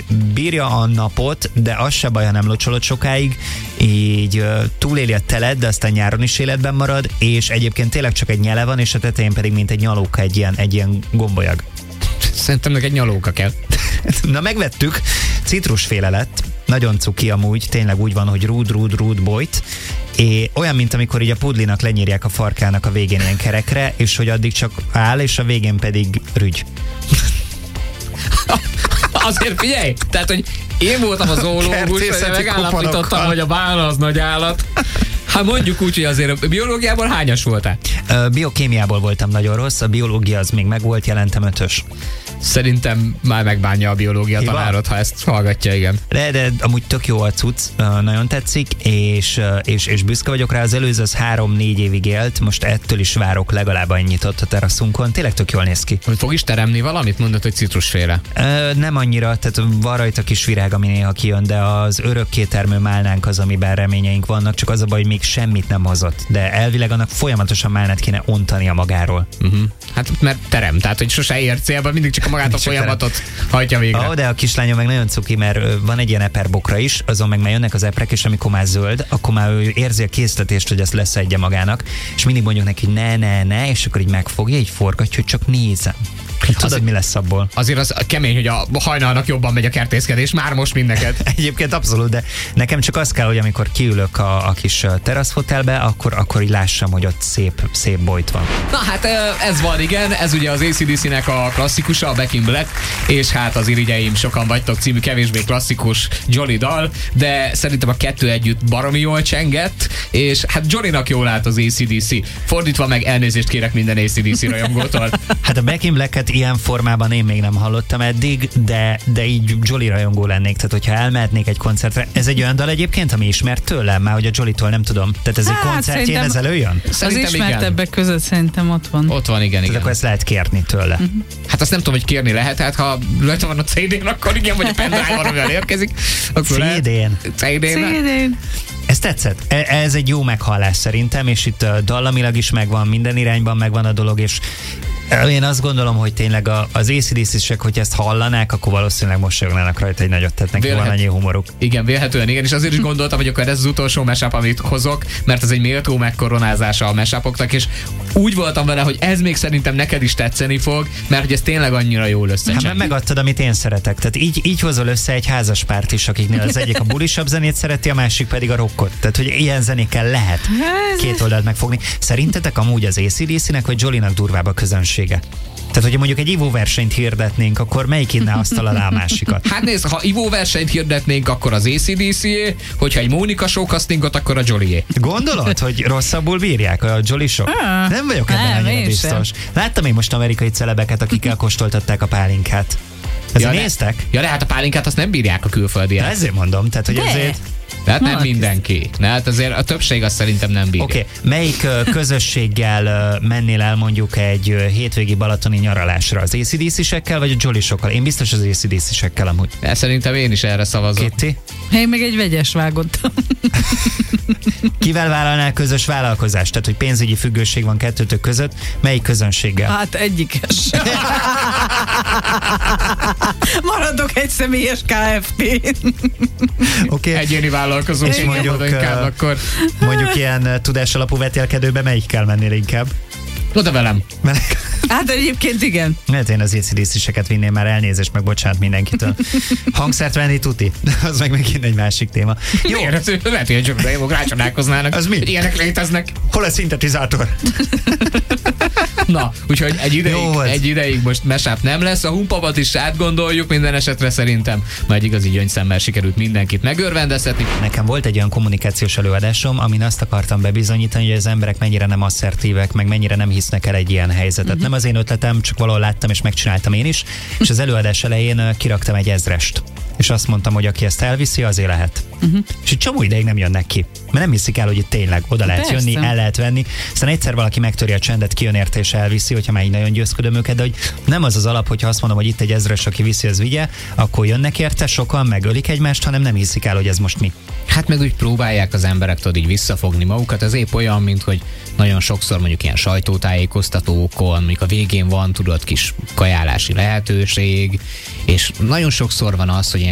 aki bírja a napot, de az se baj, ha nem locsolod sokáig, így túléli a telet, de aztán nyáron is életben marad, és egyébként tényleg csak egy nyele van, és a tetején pedig mint egy nyalóka, egy ilyen gombolyag. Szerintem meg egy nyalóka kell. Na megvettük, citrusféle lett, nagyon cuki amúgy, tényleg úgy van, hogy rúd bojt, és olyan, mint amikor így a pudlinak lenyírják a farkának a végén ilyen kerekre, és hogy addig csak áll, és a végén pedig rügy. Azért figyelj, tehát, hogy én voltam a zoológus, és megállapítottam, hogy a bálna az nagy állat. Hát mondjuk úgy, hogy azért a biológiában hányas voltál? Biokémiából voltam nagyon rossz, a biológia az még megvolt, jelentem 5-ös. Szerintem már megbánja a biológia tanárod, ha ezt hallgatja, igen. De amúgy tök jó a cucc, nagyon tetszik, és büszke vagyok rá, az előző az 3-4 évig élt, most ettől is várok legalább annyit ott a teraszunkon, tényleg tök jól néz ki. Hogy fog is teremni valamit? Mondod, hogy citrusféle. Nem annyira, tehát van rajta kis virág, ami néha kijön, de az örökké termő málnánk az, amiben reményeink vannak, csak az a baj, hogy még semmit nem hozott, de elvileg annak folyamatosan málnát kéne ontania magáról. Hát mert terem, tehát hogy sose ér célba, mindig csak magát a folyamatot hajtja végre. De a kislányom meg nagyon cuki, mert van egy ilyen eperbokra is, azon meg már jönnek az eprek, és amikor már zöld, akkor már ő érzi a késztetést, hogy ezt leszedje magának, és mindig mondjuk neki, hogy ne, és akkor így megfogja, így forgatja, hogy csak nézem. Tudod, mi lesz abból? Azért az kemény, hogy a hajnalnak jobban megy a kertészkedés, már most mind neked. Egyébként abszolút, de nekem csak az kell, hogy amikor kiülök a kis teraszfotelbe, akkor így lássam, hogy ott szép bojt van. Na hát ez van, igen, ez ugye az AC/DC-nek a klasszikusa, a Back in Black, és hát az irigyeim sokan vagytok című kevésbé klasszikus Jolly dal, de szerintem a kettő együtt baromi jól csengett, és hát Jollynak jól állt az AC/DC. Fordítva meg elnézést kérek minden AC/DC rajongótól. Hát a Back in Black-et ilyen formában én még nem hallottam eddig, de így Jolly rajongó lennék, tehát hogyha elmehetnék egy koncertre. Ez egy olyan dal egyébként, ami ismert tőlem, már hogy a Jollytól nem tudom. Tehát ez egy koncertjén ez előjön? Az ismertebbek között szerintem ott van. Ott van, igen. Akkor ezt lehet kérni tőle. Hát azt nem tudom, hogy kérni lehet, hát ha rajta van a CD-n, akkor igen, vagy a pendrive-on, amivel érkezik. CD-n. Ez tetszett. Ez egy jó meghallás szerintem, és itt dallamilag is megvan, minden irányban megvan a dolog, és én azt gondolom, hogy tényleg az AC/DC-sek, hogy ezt hallanák, akkor valószínűleg mosolyognának rajta egy nagyot, tehát neki van annyi humoruk. Igen, vélhetően igen, és azért is gondoltam, hogy akkor ez az utolsó mashup, amit hozok, mert ez egy méltó megkoronázása a mashupoknak, és úgy voltam vele, hogy ez még szerintem neked is tetszeni fog, mert hogy ez tényleg annyira jól összecseng. Hát megadtad, amit én szeretek. Tehát így hozol össze egy házaspárt is, akiknél az egyik a bulisabb zenét szereti, a másik pedig a rockot. Tehát, hogy ilyen zenékkel lehet két oldalt megfogni. Szerintetek amúgy az AC/DC-nek vagy Jollynak durvább a közönsége? Tehát, hogyha mondjuk egy ivóversenyt hirdetnénk, akkor melyik inne asztal alá a másikat? Hát nézd, ha ivóversenyt hirdetnénk, akkor az AC/DC-é, hogyha egy Mónika showcastingot, akkor a Jollyé. Gondolod, hogy rosszabbul bírják a Jolly show? Nem vagyok ebben annyira biztos. Láttam én most amerikai celebeket, akik elkóstoltatták a pálinkát. Ezzel néztek? Ja, de hát a pálinkát azt nem bírják a külföldiek. Ezért mondom, tehát, hogy ezért... Tehát nem mindenki. Hát azért a többség azt szerintem nem bírja. Oké. Melyik közösséggel mennél el mondjuk egy hétvégi balatoni nyaralásra? Az AC/DC-sekkel vagy a Jolly-sokkal? Én biztos az AC/DC-sekkel amúgy. Szerintem én is erre szavazok. Kitty? Én még egy vegyes vágottam. Kivel vállalnál közös vállalkozást? Tehát, hogy pénzügyi függőség van kettőtök között, melyik közönséggel? Hát egyikes. Maradok egy személyes KFT-n. Oké. Egyéni vállalkozó, és mondjuk ilyen tudásalapú vetélkedőbe melyikkel mennél inkább? Oda velem. Hát egyébként igen. Mert én az AC/DC-seket vinném, már elnézést, meg bocsánat mindenkitől. Hangszert venni tuti. Az meg megint egy másik téma. Jó. Lehet, hogy csak rácsodálkoznának. Az mi? Hogy ilyenek léteznek. Hol a szintetizátor? Na, úgyhogy egy ideig most mashup nem lesz. A Humpavat is átgondoljuk, minden esetre szerintem majd igazi gyöngyszemmel sikerült mindenkit megörvendeztetni. Nekem volt egy olyan kommunikációs előadásom, amin azt akartam bebizonyítani, hogy az emberek mennyire nem asszertívek, meg mennyire nem hisznek el egy ilyen helyzetet. Nem az én ötletem, csak valahol láttam és megcsináltam én is, és az előadás elején kiraktam egy 1000-est. És azt mondtam, hogy aki ezt elviszi, azért lehet. És egy csomó ideig nem jönnek ki. Mert nem hiszik el, hogy itt tényleg oda lehet jönni, el lehet venni. Aztán egyszer valaki megtöri a csendet, kijön érte és elviszi, hogyha már így nagyon győzködöm őket, de hogy nem az az alap, hogyha azt mondom, hogy itt egy 1000-es, aki viszi, az vigye, akkor jönnek érte, sokan megölik egymást, hanem nem hiszik el, hogy ez most mi. Hát meg úgy próbálják az emberek tudod így visszafogni magukat, ez épp olyan, mint hogy nagyon sokszor mondjuk ilyen sajtótájékoztatókon, mondjuk a végén van tudod kis kajálási lehetőség, és nagyon sokszor van az, hogy